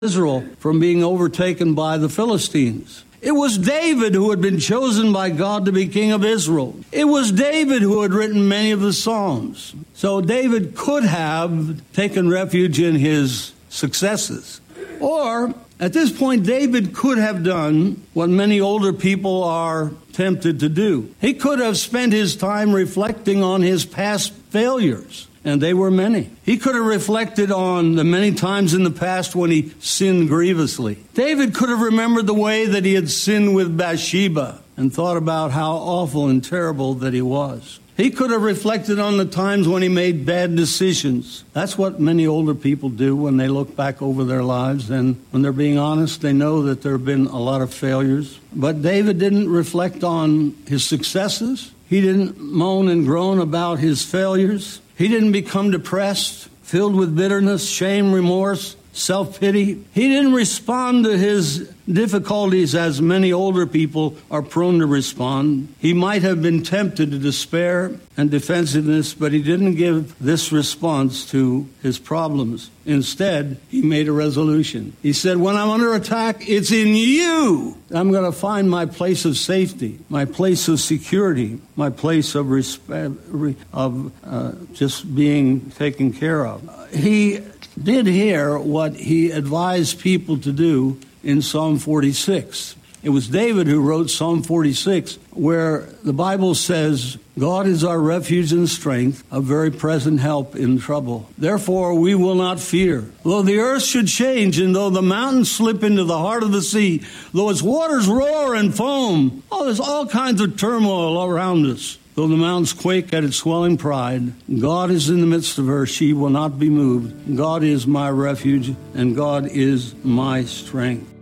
Israel from being overtaken by the Philistines. It was David who had been chosen by God to be king of Israel. It was David who had written many of the Psalms. So David could have taken refuge in his successes. Or, at this point, David could have done what many older people are tempted to do. He could have spent his time reflecting on his past failures. And they were many. He could have reflected on the many times in the past when he sinned grievously. David could have remembered the way that he had sinned with Bathsheba and thought about how awful and terrible that he was. He could have reflected on the times when he made bad decisions. That's what many older people do when they look back over their lives. And when they're being honest, they know that there have been a lot of failures. But David didn't reflect on his successes. He didn't moan and groan about his failures. He didn't become depressed, filled with bitterness, shame, remorse, self-pity. He didn't respond to his difficulties as many older people are prone to respond. He might have been tempted to despair and defensiveness, but he didn't give this response to his problems. Instead, he made a resolution. He said, when I'm under attack, it's in you. I'm going to find my place of safety, my place of security, my place of respect, just being taken care of. He did here what he advised people to do in Psalm 46. It was David who wrote Psalm 46, where the Bible says, God is our refuge and strength, a very present help in trouble. Therefore, we will not fear. Though the earth should change, and though the mountains slip into the heart of the sea, though its waters roar and foam, there's all kinds of turmoil around us. Though the mountains quake at its swelling pride, God is in the midst of her. She will not be moved. God is my refuge, and God is my strength.